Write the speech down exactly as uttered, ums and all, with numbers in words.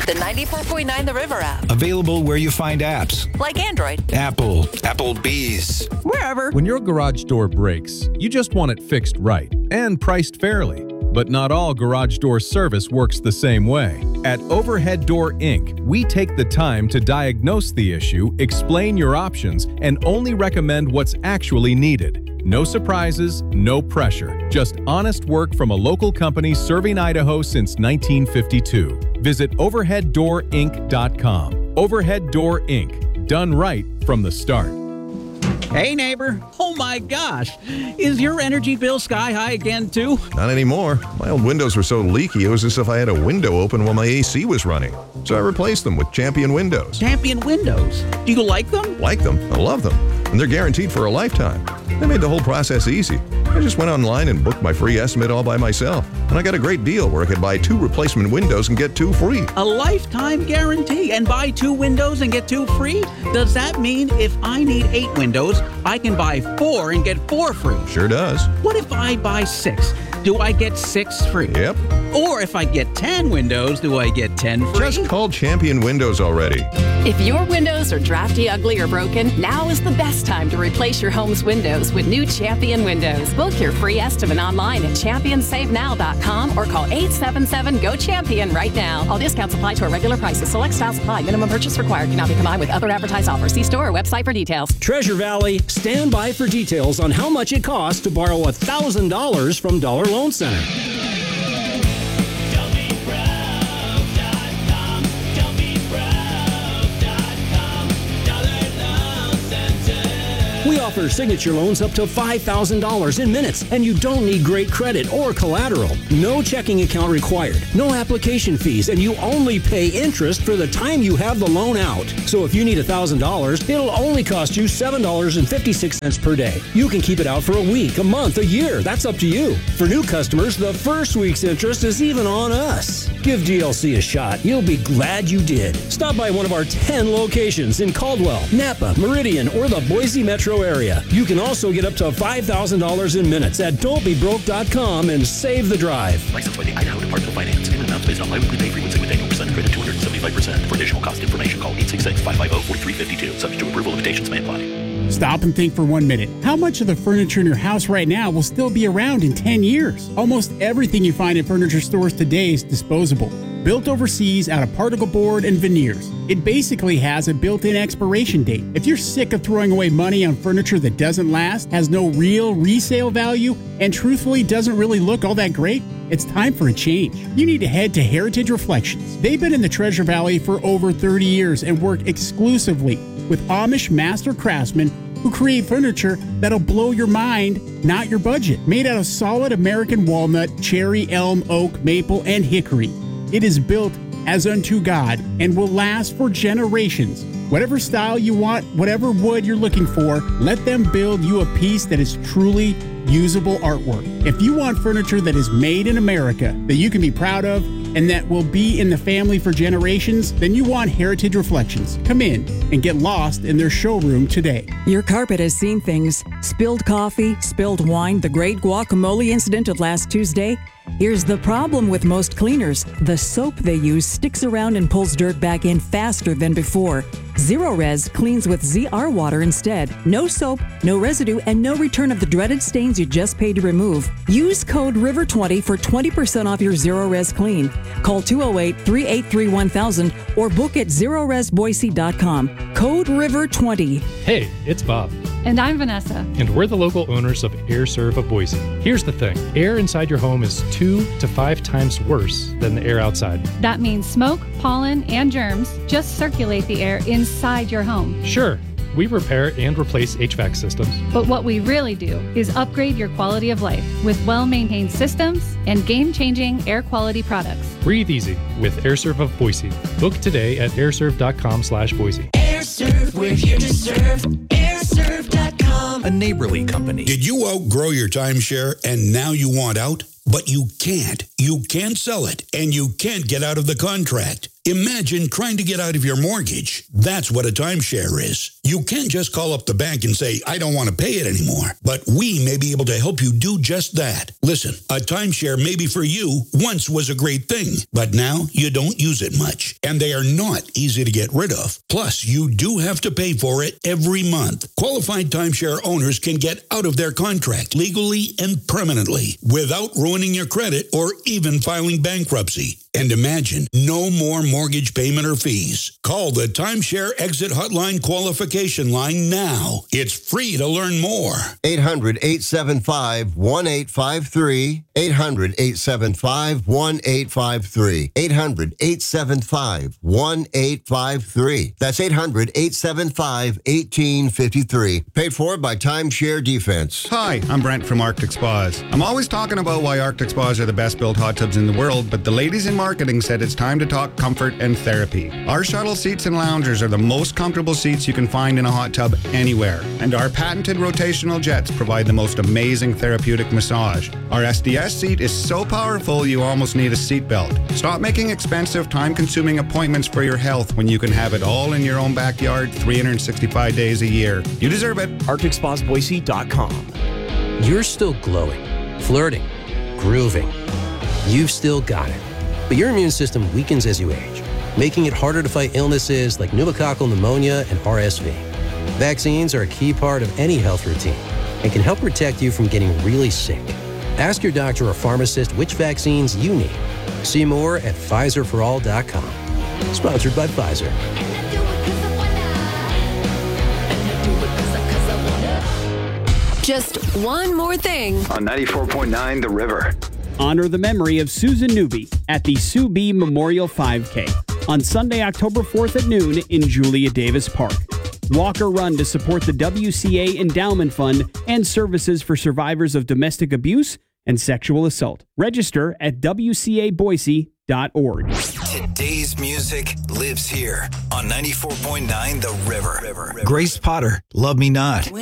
the ninety-four point nine The River app. Available where you find apps. Like Android. Apple, Applebee's. Wherever. When your garage door breaks, you just want it fixed right and priced fairly. But not all garage door service works the same way. At Overhead Door Incorporated, we take the time to diagnose the issue, explain your options, and only recommend what's actually needed. No surprises, no pressure. Just honest work from a local company serving Idaho since nineteen fifty-two. Visit overhead door inc dot com. Overhead Door Incorporated. Done right from the start. Hey, neighbor. Oh, my gosh. Is your energy bill sky high again, too? Not anymore. My old windows were so leaky, it was as if I had a window open while my A C was running. So I replaced them with Champion Windows. Champion Windows? Do you like them? Like them. I love them. And they're guaranteed for a lifetime. They made the whole process easy. I just went online and booked my free estimate all by myself. And I got a great deal where I could buy two replacement windows and get two free. A lifetime guarantee and buy two windows and get two free? Does that mean if I need eight windows, I can buy four and get four free? Sure does. What if I buy six? Do I get six free? Yep. Or if I get ten windows, do I get ten free? Just call Champion Windows already. If your windows are drafty, ugly, or broken, now is the best time to replace your home's windows with new Champion Windows. Book your free estimate online at champion save now dot com or call eight seven seven, G O, CHAMPION right now. All discounts apply to our regular prices. Select styles apply. Minimum purchase required. Cannot be combined with other advertised offers. See store or website for details. Treasure Valley, stand by for details on how much it costs to borrow one thousand dollars from Dollar Loan Center. We offer signature loans up to five thousand dollars in minutes, and you don't need great credit or collateral. No checking account required, no application fees, and you only pay interest for the time you have the loan out. So if you need one thousand dollars, it'll only cost you seven dollars and fifty-six cents per day. You can keep it out for a week, a month, a year. That's up to you. For new customers, the first week's interest is even on us. Give D L C a shot. You'll be glad you did. Stop by one of our ten locations in Caldwell, Napa, Meridian, or the Boise metro area. You can also get up to five thousand dollars in minutes at don't be broke dot com and save the drive. Licensed by the Idaho Department of Finance. Payment amounts based on biweekly pay frequency with annual percent credit two hundred seventy-five percent. For additional cost information, call eight six six, five five zero, four three five two. Subject to approval, limitations may apply. Stop and think for one minute. How much of the furniture in your house right now will still be around in ten years? Almost everything you find in furniture stores today is disposable. Built overseas out of particle board and veneers. It basically has a built-in expiration date. If you're sick of throwing away money on furniture that doesn't last, has no real resale value, and truthfully doesn't really look all that great, it's time for a change. You need to head to Heritage Reflections. They've been in the Treasure Valley for over thirty years and work exclusively with Amish master craftsmen who create furniture that'll blow your mind, not your budget. Made out of solid American walnut, cherry, elm, oak, maple, and hickory. It is built as unto God and will last for generations. Whatever style you want, whatever wood you're looking for, let them build you a piece that is truly usable artwork. If you want furniture that is made in America, that you can be proud of, and that will be in the family for generations, then you want Heritage Reflections. Come in and get lost in their showroom today. Your carpet has seen things. Spilled coffee, spilled wine, the great guacamole incident of last Tuesday. Here's the problem with most cleaners. The soap they use sticks around and pulls dirt back in faster than before. Zero-Res cleans with Z R water instead. No soap, no residue, and no return of the dreaded stains you just paid to remove. Use code river twenty for twenty percent off your Zero-Res clean. Call two oh eight, three eight three, one thousand or book at zero res boise dot com. Code river twenty. Hey, it's Bob. And I'm Vanessa. And we're the local owners of AirServe of Boise. Here's the thing. Air inside your home is two to five times worse than the air outside. That means smoke, pollen, and germs just circulate the air inside your home. Sure, we repair and replace H V A C systems. But what we really do is upgrade your quality of life with well-maintained systems and game-changing air quality products. Breathe easy with AirServe of Boise. Book today at airserve dot com slash Boise. AirServe, we're here to serve. airserve dot com. A neighborly company. Did you outgrow your timeshare and now you want out? But you can't. You can't sell it, and you can't get out of the contract. Imagine trying to get out of your mortgage. That's what a timeshare is. You can't just call up the bank and say, I don't want to pay it anymore. But we may be able to help you do just that. Listen, a timeshare maybe for you once was a great thing, but now you don't use it much. And they are not easy to get rid of. Plus, you do have to pay for it every month. Qualified timeshare owners can get out of their contract legally and permanently without ruining your credit or even filing bankruptcy. And imagine, no more mortgage payment or fees. Call the Timeshare Exit Hotline qualification line now. It's free to learn more. eight hundred, eight seven five, one eight five three. eight hundred, eight seven five, one eight five three. eight hundred, eight seven five, one eight five three. That's eight hundred, eight seven five, one eight five three. Paid for by Timeshare Defense. Hi, I'm Brent from Arctic Spas. I'm always talking about why Arctic Spas are the best built hot tubs in the world, but the ladies in marketing said it's time to talk comfort and therapy. Our shuttle seats and loungers are the most comfortable seats you can find in a hot tub anywhere. And our patented rotational jets provide the most amazing therapeutic massage. Our S D S seat is so powerful you almost need a seatbelt. Stop making expensive, time-consuming appointments for your health when you can have it all in your own backyard three hundred sixty-five days a year. You deserve it. Arctic Spas Boise dot com. You're still glowing, flirting, grooving. You've still got it. But your immune system weakens as you age, making it harder to fight illnesses like pneumococcal pneumonia and R S V. Vaccines are a key part of any health routine and can help protect you from getting really sick. Ask your doctor or pharmacist which vaccines you need. See more at Pfizer for all dot com. Sponsored by Pfizer. Just one more thing. On ninety-four point nine The River. Honor the memory of Susan Newby at the Sue B. Memorial five K on Sunday, October fourth at noon in Julia Davis Park. Walk or run to support the W C A Endowment Fund and services for survivors of domestic abuse and sexual assault. Register at W C A Boise dot org. Today's music lives here on ninety-four point nine The River. Grace Potter, Love Me Not.